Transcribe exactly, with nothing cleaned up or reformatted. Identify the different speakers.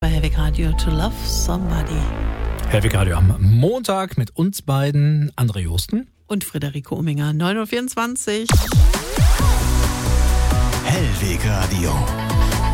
Speaker 1: Hellwig Radio to Love Somebody.
Speaker 2: Hellwig Radio am Montag mit uns beiden, André Josten
Speaker 1: und Friederike Ominger, neun Uhr vierundzwanzig.
Speaker 3: Hellwig Radio.